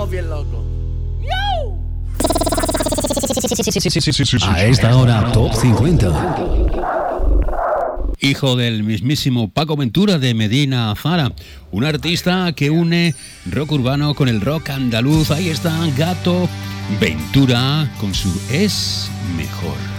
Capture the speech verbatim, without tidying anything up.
estamos bien locos. A esta hora, Top cincuenta. Hijo del mismísimo Paco Ventura de Medina Zara, un artista que une rock urbano con el rock andaluz. Ahí está Gato Ventura con su Es Mejor.